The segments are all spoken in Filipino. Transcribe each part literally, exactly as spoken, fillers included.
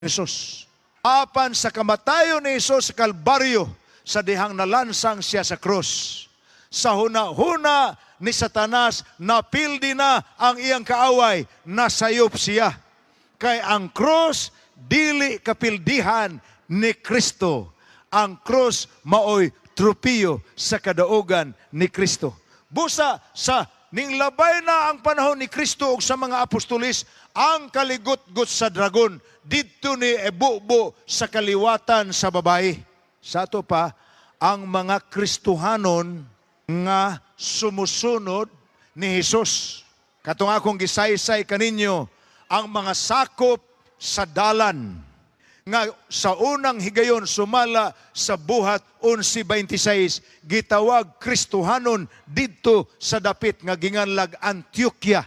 Jesus. Apan sa kamatayon ni Jesus sa Kalbaryo, sa dihang nalansang siya sa krus. Sa huna-huna ni Satanas, napildi na ang iyang kaaway, nasayop siya. Kay ang krus, dili kapildihan ni Kristo. Ang krus maoy tropiyo sa kadaugan ni Kristo. Busa sa ninglabay na ang panahon ni Kristo ug sa mga apostolis, ang kaligot-got sa dragon didto ni ebubo sa kaliwatan sa babae. Sa ato pa, ang mga Kristohanon nga sumusunod ni Jesus. Katong akong gisaysay kaninyo, ang mga sakop sa dalan nga sa unang higayon sumala sa buhat eleven twenty-six, gitawag Kristohanon didto sa dapit nga ginganlag Antioquia.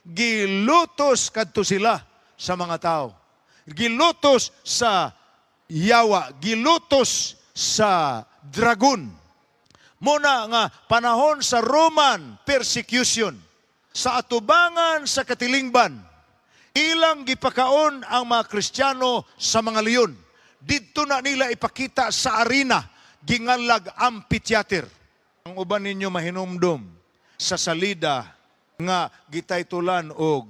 Gilutos kadto sila sa mga tao. Gilutos sa yawa, gilutos sa dragon. Muna nga panahon sa Roman persecution, sa atubangan sa katilingban, ilang gipakaon ang mga Kristiyano sa mga leon. Dito na nila ipakita sa arena, ginganlag amphitheater. Ang uban ninyo mahinumdum sa salida nga gitaytulan og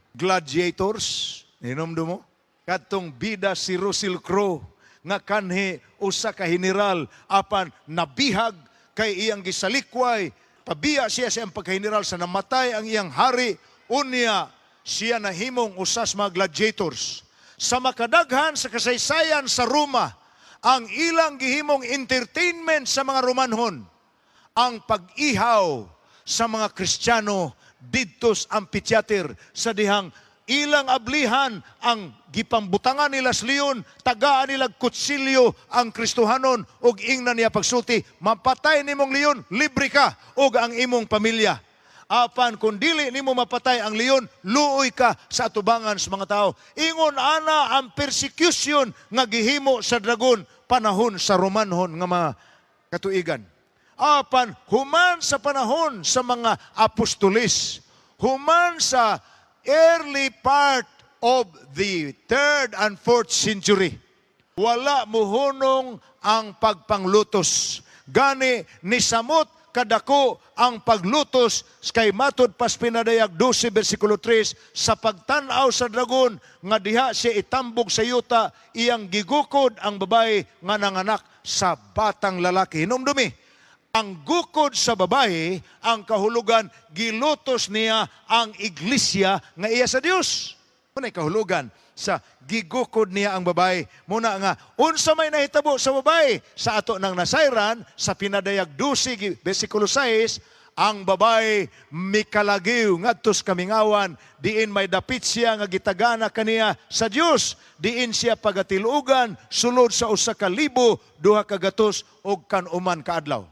gladiators. Hinumdum mo? Katong bida si Russell Crowe nga kanhi usa ka general apan nabihag kay iyang gisalikway. Pabiya siya sa iyang pagka-general sa namatay ang iyang hari. Unya siya nahimong usas mga gladiators. Sa makadaghan sa kasaysayan sa Roma, ang ilang gihimong entertainment sa mga Romanhon, ang pag-ihaw sa mga Kristiyano didto sa amphitheater, sa dihang ilang ablihan ang gipambutangan nila sa leon, tagaan nila kutsilyo ang Kristohanon, ug ingnan niya pagsulti, mapatay nimong leon, libre ka, ug ang imong pamilya. Apan kung dili nimo mapatay ang leon, luoy ka sa atubangan sa mga tao. Ingon ana ang persecution nga gihimo sa dragon panahon sa Romanhon nga mga katuigan. Apan human sa panahon sa mga apostolis, human sa early part of the third and fourth century, wala muhunong ang pagpanglutos. Gani ni samot kadako ang paglutos kay matod pas pinadayag twelve versikulo three, sa pagtan-aw sa dragon nga diha siya itambog sa yuta, iyang gigukod ang babae nga nanganak sa batang lalaki. Hinumdumi, ang gukod sa babae, ang kahulugan, gilutos niya ang iglesia nga iya sa Dios. Muna'y kahulugan sa gigukod niya ang babae. Muna nga, unsa may nahitabo sa babae, sa ato ng nasayran, sa pinadayag twelve, versikulo six, ang babae mikalagiw ngadtos kamingawan, diin may dapit siya nga gitagana kaniya sa Dios, diin siya pagatilugan, sulod sa usa ka libo, duha ka gatos, og kanuman kaadlaw.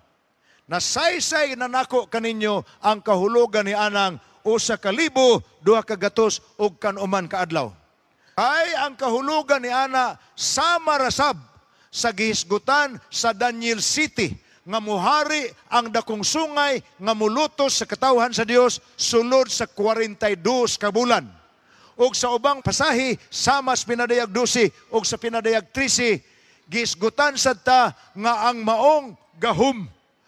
Nasaysay na nako kaninyo ang kahulugan ni anang usa ka libo, duha ka gatos, og kanuman kaadlaw. Ay ang kahulugan ni ana sama rasab sa gihisgutan sa Daniel City nga muhari ang dakong sungay nga mulutos sa katawhan sa Dios sulod sa forty-two ka bulan. Og sa ubang pasahi sama sa pinadayag twelve og sa pinadayag thirteen, gihisgutan sad ta nga ang maong gahom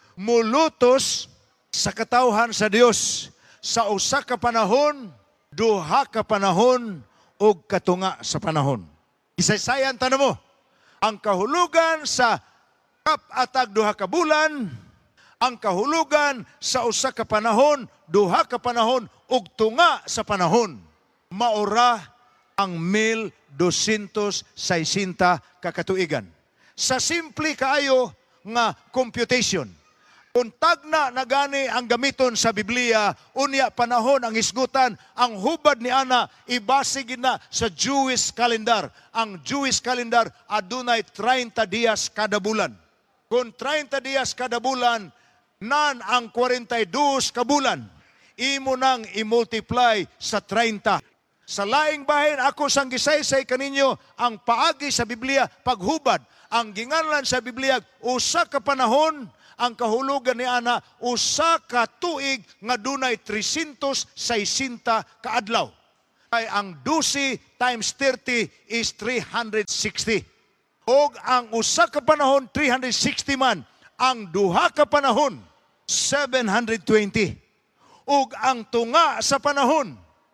mulutos sa katawhan sa Dios sa usa ka panahon, duha ka panahon, og katunga sa panahon. Isaysayan tanong mo, ang kahulugan sa kapatag duha ka bulan, ang kahulugan sa usa ka panahon, duha ka panahon, ug tunga sa panahon, maura ang twelve sixty ka katuigan. Sa simple kaayo nga computation, kung tagna na gani ang gamiton sa Biblia, unya panahon ang isgutan, ang hubad ni ana, ibasig na sa Jewish calendar. Ang Jewish calendar, adunay thirty dias kada bulan. Kung thirty dias kada bulan, nan ang forty-two ka bulan, imo nang i-multiply sa thirty. Sa laing bahin ako sang gisaysay kaninyo, ang paagi sa Biblia, paghubad. Ang ginganlan sa Biblia, usa ka panahon, ang kahulugan ni ana usa ka tuig nga dunay three hundred sixty ka adlaw. Kay ang twelve times thirty is three hundred sixty. Og ang usa ka panahon three hundred sixty man, ang duha ka panahon seven hundred twenty. Ug ang tunga sa panahon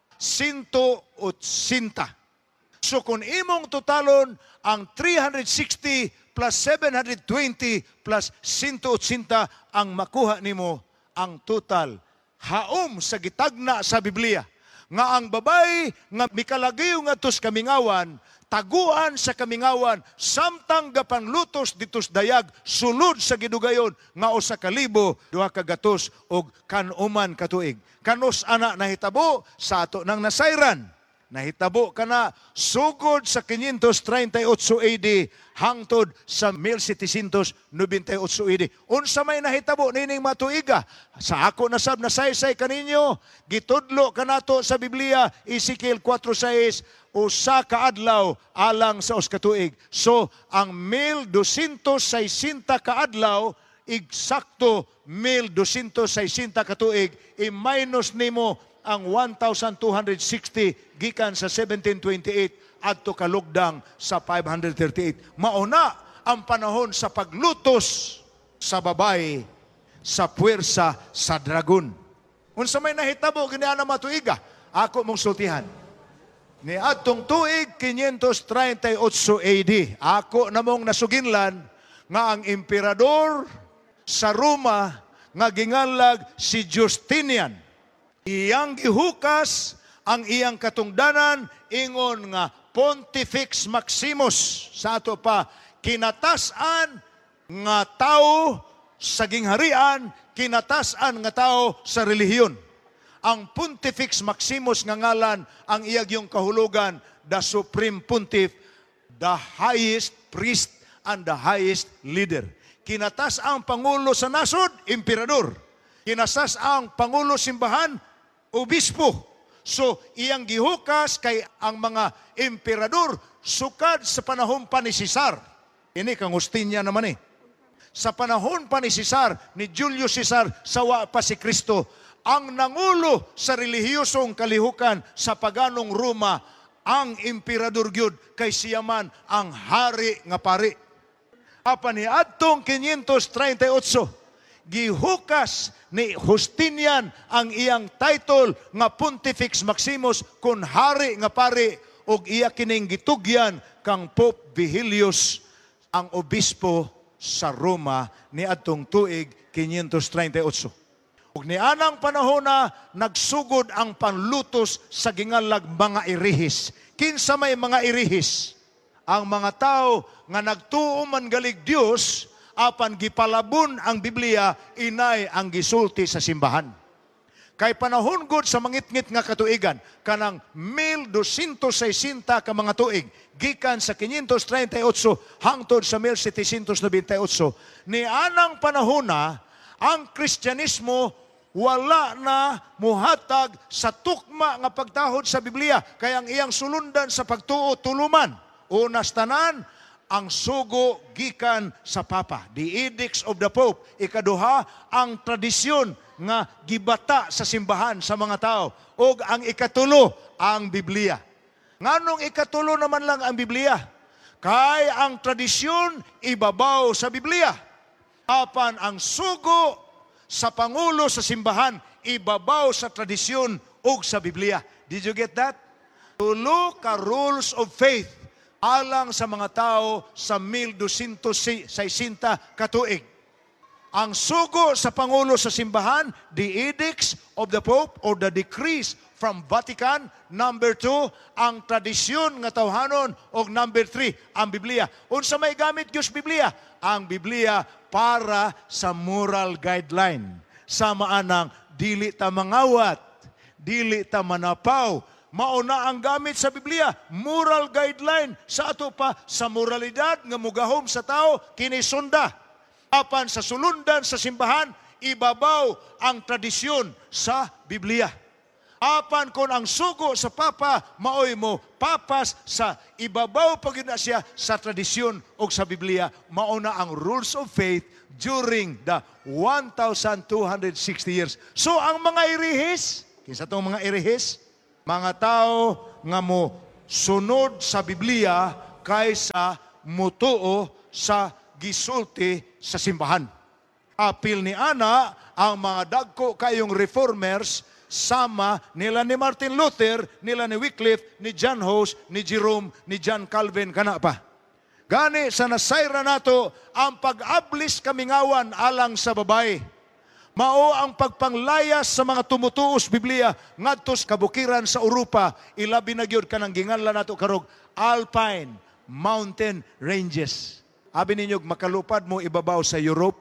one hundred eighty. So kung imong totalon ang three hundred sixty plus seven hundred twenty plus one hundred eighty ang makuha nimo ang total haom sa gitagna sa Biblia nga ang babay nga mikalagayo nga tos kamingawan taguan sa kamingawan samtang gapanlutos ditos dayag sulod sa gidugayon nga usa ka libo duha ka gatos og kanuman katuig. Kanos ana nahitabo sa ato nang nasayran. Nahitabo kana sugod sa five thirty-eight A D hangtod sa seventeen ninety-eight A D. Unsa may nahitabo nining matuiga? Sa ako nasab na saysay kaninyo, gitudlo kanato sa Biblia, Ezekiel four six, usa ka adlaw alang sa us ka tuig. So ang twelve sixty ka adlaw eksakto twelve sixty ka tuig i-minus nimo ang one thousand two hundred sixty gikan sa seventeen twenty-eight adto kalugdang sa five hundred thirty-eight. Mauna ang panahon sa paglutos sa babay sa puwersa sa dragon. Unsa may nahitabo kaniana matuiga, ako mong sultihan. Ni adtong tuig five thirty-eight A D, ako namong nasuginlan nga ang emperador sa Roma nga gingalag si Justinian. Iyang gihukas ang iyang katungdanan ingon nga Pontifex Maximus. Sa ato pa, kinatasan nga tao sa gingharian, kinatasan nga tao sa relihiyon. Ang Pontifex Maximus nga ngalan ang iyang kahulugan, the Supreme Pontiff, the highest priest and the highest leader. Kinatas ang Pangulo sa nasod, emperador. Kinasas ang Pangulo simbahan, obispo. So, iyang gihukas kay ang mga emperador sukad sa panahon pa ni Cesar. Ini kang Justinia naman eh. Sa panahon pa ni Cesar, ni Julius Cesar, sawa pa si Kristo, ang nangulo sa relihiyosong kalihukan sa paganong Roma, ang emperador gyud kay siyaman ang hari nga pari. Apa ni adtong five thirty-eight, gihukas ni Justinian ang iyang title nga Pontifex Maximus kun hari nga pari ug iya kining gitugyan kang Pope Vigilius ang obispo sa Roma ni adtong tuig five thirty-eight. Ug ni anang panahon na nagsugod ang panlutos sa gingalag mga irihis. Kinsa may mga irihis? Ang mga tao nga nagtuo man galig Dios apan gipalabon ang Biblia, inay ang gisulti sa simbahan. Kay panahon gud sa mangitngit nga katuigan, kanang twelve sixty ka mga tuig, gikan sa five thirty-eight hangtod sa seventeen ninety-eight, ni anang panahon na, ang Kristyanismo wala na muhatag sa tukma nga pagtahod sa Biblia, kay ang iyang sulundan sa pagtuo tuluman. Unas tanan, ang sugo gikan sa Papa, the edicts of the Pope. Ikaduha, ang tradisyon nga gibata sa simbahan sa mga tao. O ang ikatulo, ang Biblia. Nganong ikatulo naman lang ang Biblia? Kay ang tradisyon ibabaw sa Biblia. Apan ang sugo sa Pangulo sa simbahan ibabaw sa tradisyon o sa Biblia. Did you get that? Tulo ka rules of faith alang sa mga tao sa twelve sixty katuig. Ang sugo sa Pangulo sa simbahan, the edicts of the Pope or the decrees from Vatican. Number two, ang tradisyon nga tawhanon. O number three, ang Biblia. Unsa may gamit Diyos Biblia? Ang Biblia para sa moral guideline. Sama anang dili ta mangawat, dili ta manapaw. Mauna ang gamit sa Biblia, moral guideline sa ato pa sa moralidad nga mugahom sa tao kinisunda. Apan sa sulundan sa simbahan, ibabaw ang tradisyon sa Biblia. Apan kon ang sugo sa Papa, maoy mo papas sa ibabaw pagid na siya sa tradisyon o sa Biblia. Mauna ang rules of faith during the one thousand two hundred sixty years. So ang mga irihis, kinsa tong mga irihis? Mga tao nga mo sunod sa Biblia kaysa mutuo sa gisulti sa simbahan. Apil ni ana ang mga dagko kayong reformers sama nila ni Martin Luther, nila ni Wycliffe, ni John Hus, ni Jerome, ni John Calvin, kana pa. Gani sa nasayra nato ang pag-ablis kamingawan alang sa babay. Mao ang pagpanglayas sa mga tumutuos Biblia ngadtos kabukiran sa Europa, ilabi na gyud kanang ginganlan nato karog Alpine Mountain Ranges. Abi ninyo makalupad mo ibabaw sa Europe,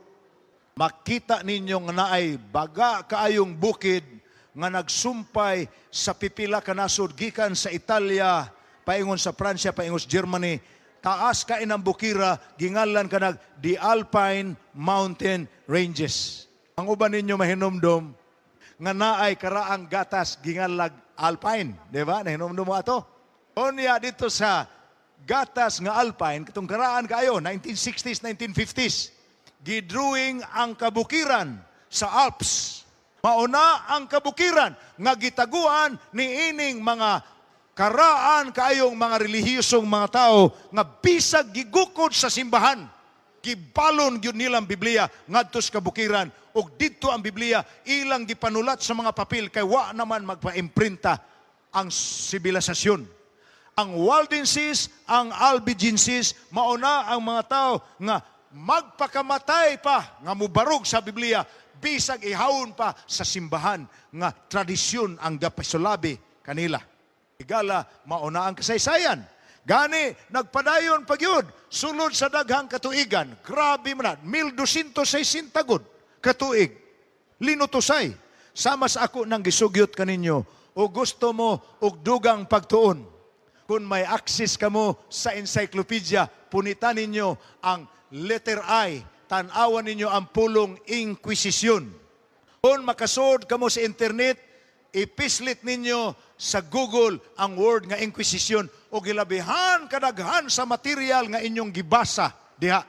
makita ninyo nga naay baga kaayong bukid nga nagsumpay sa pipila ka nasod gikan sa Italia paingon sa Pransya paingon sa Germany. Taas ka inang bukira gingalan kanag the Alpine Mountain Ranges. Ang uban ninyo mahinomdom nga naay karaang gatas gingalag Alpine, di ba? Nahinomdom mo ato. Onya dito sa gatas nga Alpine, katong karaan kayo, nineteen sixties, nineteen fifties, gidrawing ang kabukiran sa Alps. Mauna ang kabukiran nga gitaguan ni ining mga karaan kaayong mga relihiyosong mga tao nga bisag gigukod sa simbahan. Gibalon gyud nilang Biblia ngadto sa kabukiran ug didto ang Biblia ilang gipanulat sa mga papel kay wa naman magpa-imprinta ang sibilisasyon. Ang Waldenses, ang Albigenses, mauna ang mga tao nga magpakamatay pa nga mubarog sa Biblia bisag ihawon pa sa simbahan nga tradisyon ang gapasulabi kanila. Igala, mauna ang kasaysayan. Gani, nagpadayon pagyud sulod sa daghang katuigan. Grabe man, mil doscientos sesenta gud katuig. Linutusay. Sama sa ako nang gisugyot kaninyo, o gusto mo og dugang pagtuon. Kung may access kamo sa encyclopedia, punitan ninyo ang letter I, tanawan ninyo ang pulong Inquisition. Kung makasod kamo sa internet, ipislit ninyo sa Google ang word nga Inquisition o gilabihan kadaghan sa material nga inyong gibasa diha.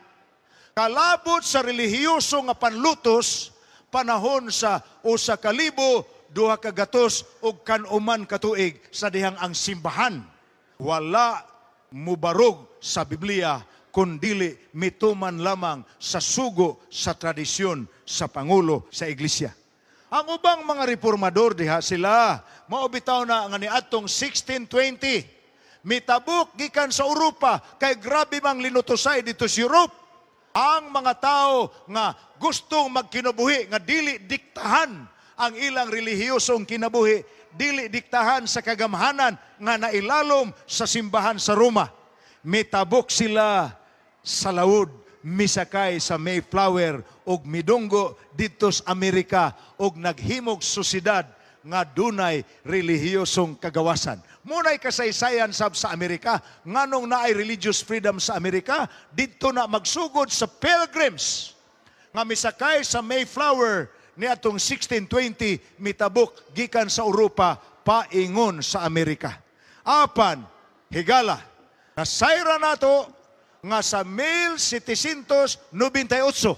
Kalabot sa relihiyoso nga panlutos, panahon sa usa ka libo, duha ka gatos ug kanuman katuig sa dihang ang simbahan wala mubarog sa Biblia kundili mituman lamang sa sugo sa tradisyon sa pangulo sa iglesia. Ang ubang mga reformador diha sila mao bitaw na nga niadtong sixteen twenty mitabuk gikan sa Europa kay grabe mang linutosay dito sa Europe. Ang mga tao nga gustong magkinabuhi nga dili diktahan ang ilang relihiyosong kinabuhi, dili diktahan sa kagamhanan nga nailalom sa simbahan sa Roma. Mitabok sila sa laud, misakay sa Mayflower ug midunggo dito sa Amerika ug naghimog susidad nga dunay relihiyosong kagawasan. Munay kasaysayan sab sa Amerika, nganong naay religious freedom sa Amerika, dito na magsugod sa pilgrims nga misakay sa Mayflower ni atong sixteen twenty mitabok gikan sa Europa paingon sa Amerika. Apan higala nasayra nato nga sa mil setecientos noventa y ocho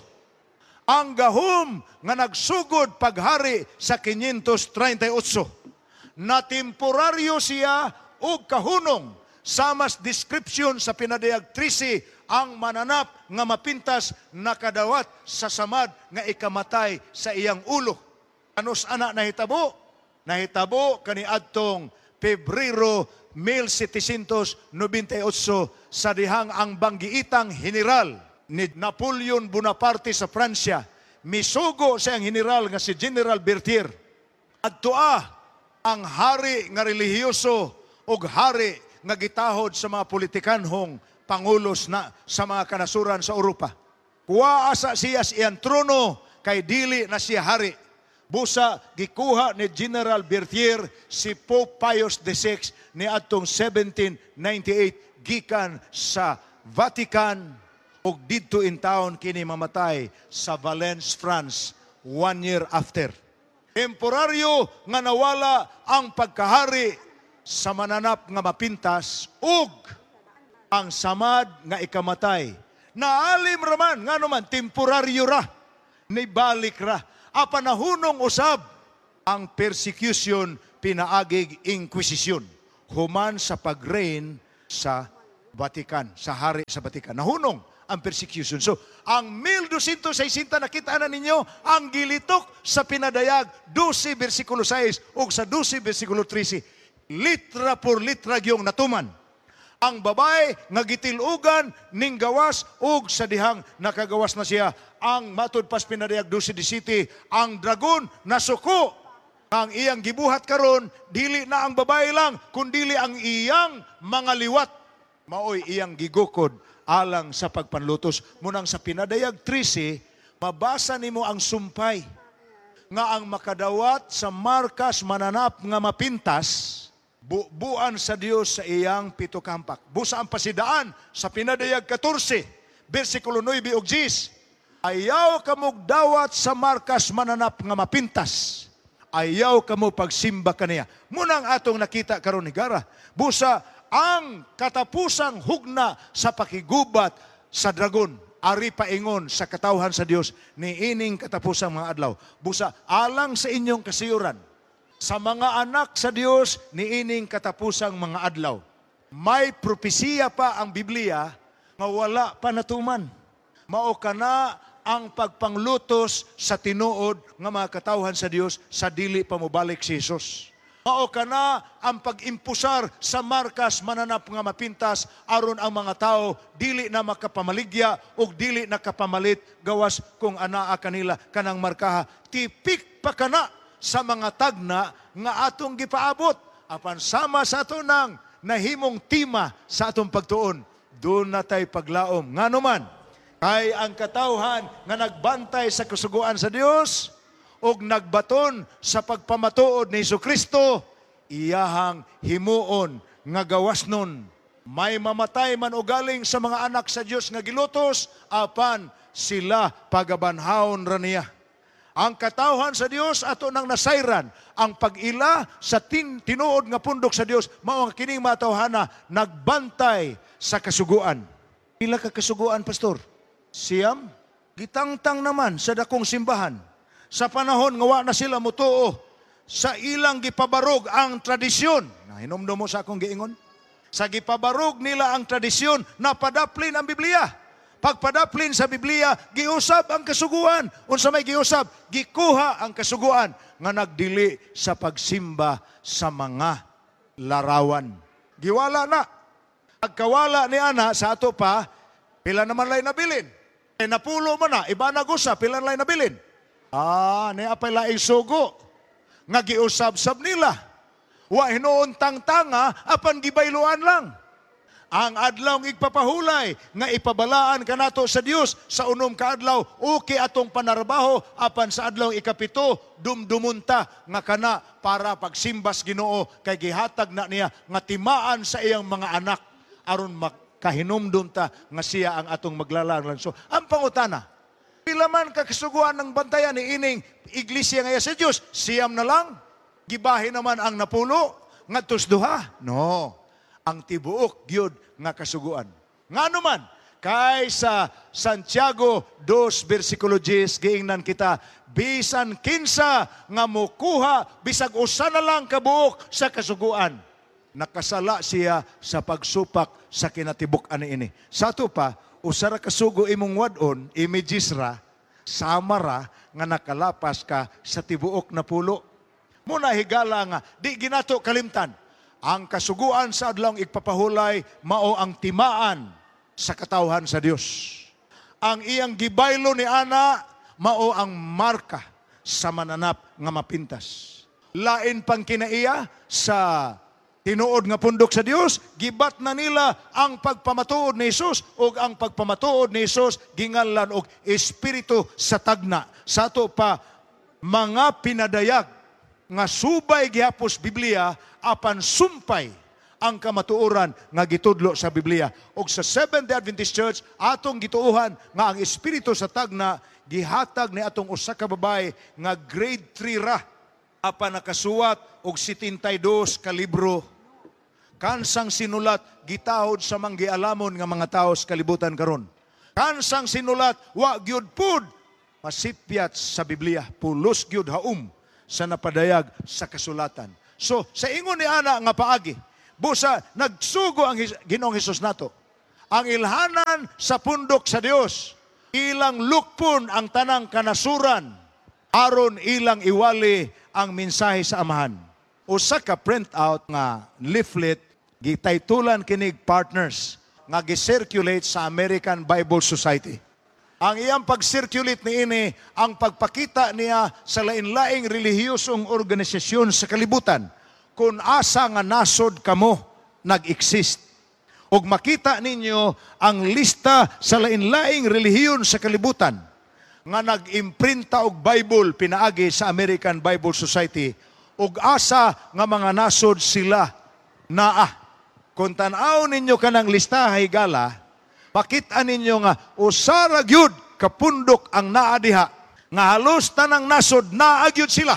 ang gahom nga nagsugod paghari sa quinientos treinta y ocho na temporaryo siya og kahunong samas description sa pinadayag trisi ang mananap nga mapintas nakadawat sa samad nga ikamatay sa iyang ulo. Anos ana nahitabo? Nahitabo kaniadtong Pebrero mil setecientos noventa y ocho sa dihang ang banggiitang general ni Napoleon Bonaparte sa Pransya misugo sa ang general nga si General Berthier. Adtoa ang hari nga relihiyoso ug hari nga gitahod sa mga politikanhong pangulos na sa mga kanasuran sa Europa. Kuwa asa siya sa iyang trono kay dili na siya hari. Busa gikuha ni General Berthier si Pope Pius the sixth ni atong seventeen ninety-eight gikan sa Vatican ug didto in town kini mamatay sa Valence, France one year after. Temporaryo nga nawala ang pagkahari sa mananap nga mapintas ug ang samad nga ikamatay. Naalim raman nga naman temporaryo ra, nibalik ra. Apanahunong usab ang persecution pinaagig Inquisition human sa pag-reign sa Vatican, sa hari sa Vatican. Nahunong ang persecution. So, ang twelve sixty nakita na ninyo ang gilitok sa pinadayag twelve versikulo six ug sa twelve versikulo thirteen. Litra por litra gyung natuman. Ang babae nga gitilugan ning gawas ug sa dihang nakagawas na siya. Ang matud pas pinadayag twelve seventeen, ang dragon nasuko. Ang iyang gibuhat karon dili na ang babae lang kundi ang iyang mga liwat. Maoy iyang gigukod alang sa pagpanlutos. Munang sa pinadayag thirteen, mabasa nimo ang sumpay nga ang makadawat sa markas mananap nga mapintas, bubuan sa Dios sa iyang pitukampak. Busa ang pasidaan sa pinadayag fourteen, versikulo nine ug ten. Ayaw kamog dawat sa markas mananap nga mapintas. Ayaw kamo pagsimba kaniya. Munang atong nakita karon higara. Busa ang katapusang hugna sa pakigubat sa dragon. Ari paingon sa katawhan sa Dios ni ining katapusang mga adlaw. Busa alang sa inyong kasiyuran. Sa mga anak sa Dios ni ining katapusang mga adlaw. May propesiya pa ang Biblia nga wala pa natuman. Mao kana ang pagpanglutos sa tinuod nga mga katawhan sa Dios sa dili pa mobalik si Jesus. Mao kana ang pag-impusar sa markas mananap nga mapintas aron ang mga tao dili na makapamaligya ug dili nakapamalit gawas kung anaa kanila kanang markaha. Tipik pa kana sa mga tagna nga atong gipaabot apan sama sa ato nang nahimong tima sa atong pagtuon. Doon na tay paglaom. Ngano man kay ang katawhan nga nagbantay sa kasuguan sa Dios ug nagbaton sa pagpamatuod ni Jesucristo, iyahang himuon nga gawasnon. May mamatay man ugaling sa mga anak sa Dios nga gilutos, apan sila pagabanhawon ra niya. Ang katawhan sa Dios ato nang nasayran, ang pag-ila sa tin tinuod nga pundok sa Dios, mao nga kining matawhana nagbantay sa kasuguan. Pila ka kasuguan, pastor? Siyam, gitangtang naman sa dakong simbahan. Sa panahon nga wa na sila mutuo, sa ilang gipabarog ang tradisyon. Nahinomdom mo sa akong giingon? Sa gipabarog nila ang tradisyon, napadaplin ang Biblia. Pagpadaplin sa Biblia, giusab ang kasuguan. Unsa may giusab, gikuha ang kasuguan nga nagdili sa pagsimba sa mga larawan. Giwala na. Pagkawala ni ana sa ato pa, pila naman lay nabilin. E napulo mo na, iba nagusa, pila lay nabilin. Ah, niya pa laing sugo. Nga giusab-sab nila. Wa hinuon tangtanga, apan gibayluan lang. Ang adlaw ng igpapahulay, nga ipabalaan ka nato sa Dios sa unom ka adlaw, uki atong panarbaho, apan sa adlaw ikapito, dumdumunta nga kana para pagsimbas Ginoo kay gihatag na niya nga timaan sa iyang mga anak aron mak kahinumdum ta nga siya ang atong maglalang. So, ang pangutana, pila man kakasuguan ng bantayan ni ining iglesia ngaya sa Dios, siyam na lang, gibahin naman ang napulo, nga tusduha. No, ang tibuok gyud nga kasuguan. Ngano man, kay sa Santiago two versikulo ten, giingnan kita, bisan kinsa nga mukuha, bisag usa na lang kabuok sa kasuguan. Nakasala siya sa pagsupak sa kinatibuk ani ini. Sa ato pa, usara kasugo imong wadon, imejisra, samara nga nakalapas ka sa tibuok na pulo. Muna higala nga, di ginato kalimtan. Ang kasuguan sa adlawng igpapahulay, mao ang timaan sa katawhan sa Dios. Ang iyang gibaylo ni ana, mao ang marka sa mananap nga mapintas. Lain pang kinaiya sa tinuod nga pundok sa Dios, gibat na nila ang pagpamatuod ni Jesus o ang pagpamatuod ni Jesus ginganlan og espiritu sa tagna. Sa ato pa, mga pinadayag nga subay gihapos Biblia apan sumpay ang kamatuoran nga gitudlo sa Biblia. Og sa Seventh-day Adventist Church, atong gituohan nga ang espiritu sa tagna gihatag ni atong usa ka babae nga grade three ra apan nakasuwat og seventy-two ka libro. Kansang sinulat, gitahod sa manggialamon nga mga tao sa kalibutan karon. Kansang sinulat, wa gyud pud masipyat sa Biblia, pulos gyud haum sa napadayag sa kasulatan. So, sa ingon ni ana nga paagi, busa, nagsugo ang His- Ginoong Hesus nato. Ang ilhanan sa pundok sa Dios, ilang lukpon ang tanang kanasuran, aron ilang iwali ang mensahe sa amahan. Usa ka printout nga leaflet, gitaytulan kinig partners, nga gi-circulate sa American Bible Society. Ang iyang pag-circulate ni ini, ang pagpakita niya sa lain-laing relihiyosong organisasyon sa kalibutan, kung asa nga nasod kamo nag-exist. Ug makita ninyo ang lista sa lain-laing relihiyon sa kalibutan nga nag-imprinta og Bible pinaagi sa American Bible Society, ug asa nga mga nasod sila naa. Kung tan-aw ninyo kanang lista higala, makita ninyo nga usara gyud kapundok ang naa diha, nga halos tanang nasod naa gyud sila.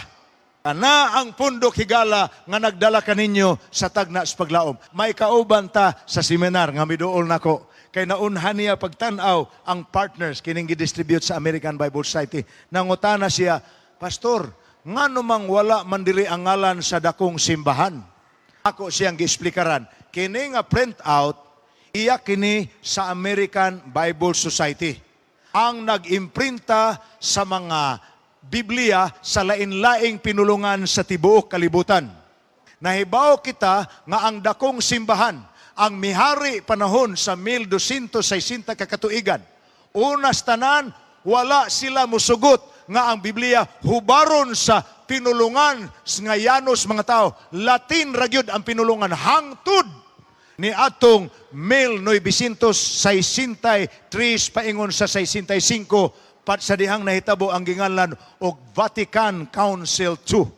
Ana ang pundok higala nga nagdala kaninyo sa tagna sa paglaom. May kauban ta sa seminar nga miduol nako, kay naunhan niya pagtan-aw ang partners kining gi-distribute sa American Bible Society. Nangutana siya, Pastor, ngano mang wala man diri ang ngalan sa dakong simbahan? Ako siyang gi-explikaran, kini nga print out iya kini sa American Bible Society, ang nag-imprinta sa mga Biblia sa lain-laing pinulungan sa tibuok kalibutan. Nahibaw kita nga ang dakong simbahan, ang mihari panahon sa twelve sixty kakatuigan. Unas tanan, wala sila musugot nga ang Biblia hubaron sa pinulungan nga yanos mga tao. Latin ragyod ang pinulungan hangtod ni atong nineteen sixty-three paingon sa sixty-five pat sa dihang nahitabo ang gingalan og Vatican Council two.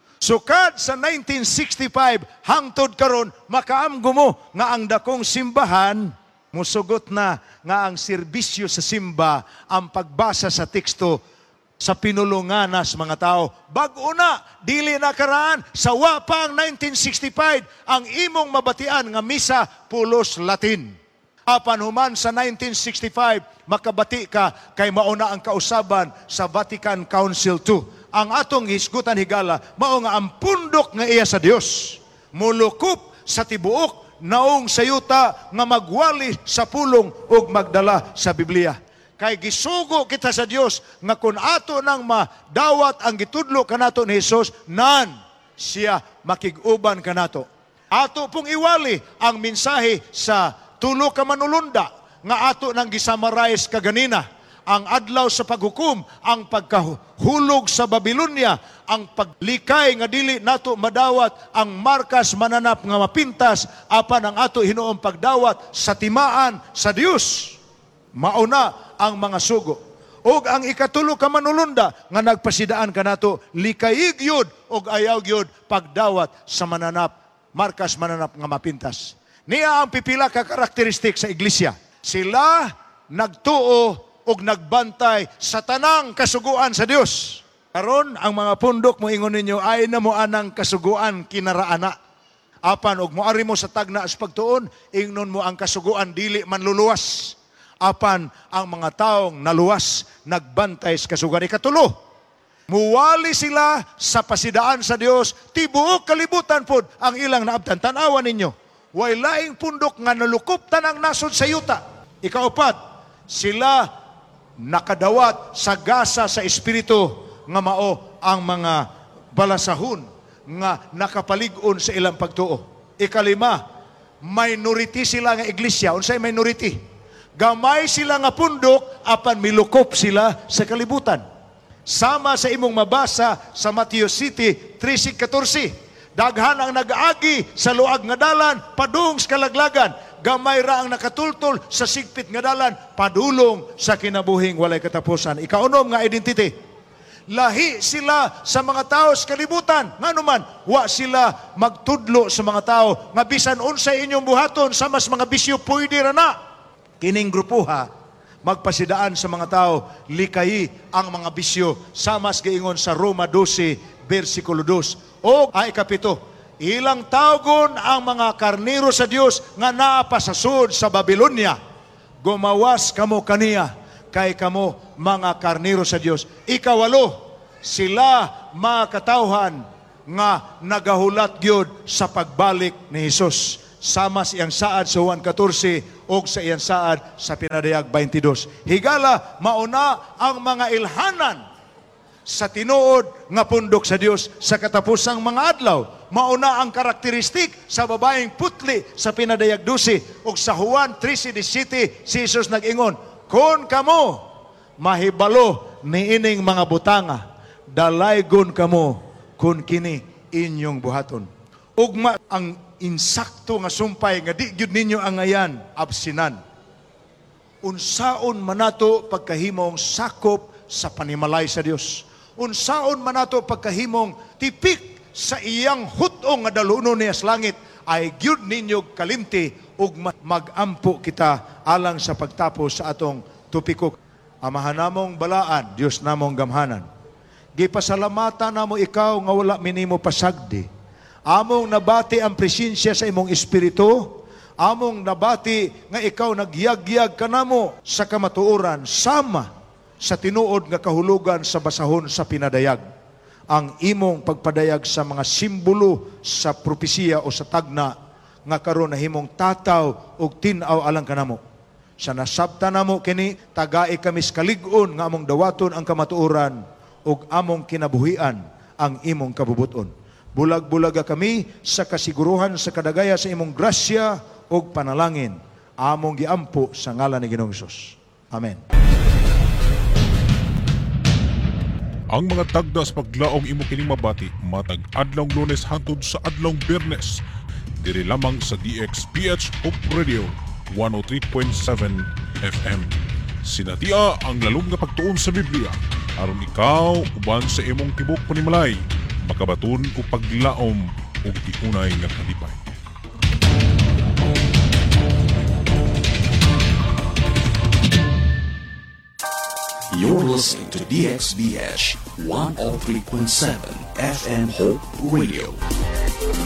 Sukad sa nineteen sixty-five hangtod karon makaamgo mo nga ang dakong simbahan musugot na nga ang serbisyo sa simba ang pagbasa sa teksto sa pinulunganas mga tao. Bag-o na, dili na karaan, sa wapang nineteen sixty-five, ang imong mabatian nga misa pulos Latin. Apan human sa nineteen sixty-five, makabati ka kay mauna ang kausaban sa Vatican Council two. Ang atong hisgutan higala, mao nga ang pundok nga iya sa Dios. Mulukop sa tibuok, naong sayuta nga magwali sa pulong ug magdala sa Biblia. Kay gisugo kita sa Dios nga kun ato nang madawat ang gitudlo kanato ni Hesus, nan siya makig-uban kanato. Ato pong iwali ang mensahe sa tulo ka manulunda nga ato nang gisummarize kaganina. Ang adlaw sa paghukom, ang pagkahulog sa Babylonia, ang paglikay nga dili nato madawat ang markas mananap nga mapintas, apan ang ato hinuong pagdawat sa timaan sa Dios. Mauna ang mga sugo. Og ang ikatulo ka manulunda nga nagpasidaan kanato likayig yud og ayaw yud pagdawat sa mananap, markas mananap nga mapintas. Niya ang pipila ka karakteristik sa iglesia. Sila nagtuo og nagbantay sa tanang kasuguan sa Dios. Karon ang mga pundok mo ingon ninyo ay na mo anang kasuguan kinaraana. Apan og moari mo sa tagna sa pagtuon, ingnon mo ang kasuguan dili man luluwas. Apan ang mga taong naluwas nagbantay sa kasuguan. Ikatulo, muwali sila sa pasidaan sa Dios, tibuok kalibutan pod ang ilang naabtan. Tanawan ninyo, way laing pundok nga nalukop tanang nasod sa yuta. Ikaupat, sila nakadawat sa gasa sa espiritu nga mao ang mga balasahon nga nakapalig-on sa ilang pagtuo. Ikalima, minority sila nga iglesia. Unsay minority? Gamay sila nga pundok apan milukop sila sa kalibutan. Sama sa imong mabasa sa Matthew City three fourteen. Daghan ang nag-agi sa luag nga dalan padung sa kalaglagan. Gamay ra ang nakatultol sa sigpit nga dalan padulong sa kinabuhing walay katapusan. Ikaunom nga identity. Lahi sila sa mga tao sa kalibutan. Nganuman, wa sila magtudlo sa mga tao nga bisan unsay inyong buhaton sa mas mga bisyo pwede ra na. Kining grupuha magpasidaan sa mga tao likayi ang mga bisyo samas giingon sa Roma twelve versikulo two. O ay kapito, ilang tawgon ang mga karnero sa Dios nga naa pa sa sud sa Babylonia. Gumawas kamo kaniya kay kamo mga karnero sa Dios. Ikawalo, sila mga katawhan nga nagahulat gyud sa pagbalik ni Hesus. Sama sa iyang saad sa Juan fourteen o sa iyang saad sa Pinadayag twenty-two. Higala, mauna ang mga ilhanan sa tinuod nga pundok sa Dios sa katapusang mga adlaw. Mauna ang karakteristik sa babaeng putli sa Pinadayag twelve o sa Juan three seventeen si Jesus nag-ingon, "Kun kamo mahibalo niining mga butanga, dalaygon kamo kun kini inyong buhaton." Ugma ang insakto nga sumpay nga di gyud ninyo ang ngayan absinan. Unsaon manato pagkahimong sakop sa panimalay sa Dios. Unsaon manato pagkahimong tipik sa iyang hutong nga dalunon niya sa langit, ay gyud ninyo kalimti ug magampo kita alang sa pagtapos sa atong tupikok. Amahan namong balaan, Dios namong gamhanan. Gipasalamatan namo ikaw nga wala minimo pasagdi. Among nabati ang presensya sa imong espiritu. Among nabati nga ikaw nagyag-yag kanamo sa kamatuoran sama sa tinuod nga kahulugan sa basahon sa Pinadayag. Ang imong pagpadayag sa mga simbolo sa propesiya o sa tagna nga karon nahimong tataw ug tin-aw alang kanamo. Sa nasabta namo kini, tagai kami kalig-on nga among dawaton ang kamatuoran ug among kinabuhian ang imong kabubuton. Bulag-bulaga kami sa kasiguruhan sa kadagaya sa imong grasya ug panalangin. Among giampo sa ngalan ni Ginoong Hesus. Amen. Ang mga tagda sa paglaong imo kining mabati matag adlawng Lunes hangtod sa adlawng Biyernes diri lamang sa D X P H Hope Radio one oh three point seven F M. Sinatia ang lalong nga pagtuon sa Biblia aron ikaw uban sa imong tibok panimalay makabaton o paglaom o tiunay nga kalipay. You're listening to D X B H one oh three point seven F M Hope Radio.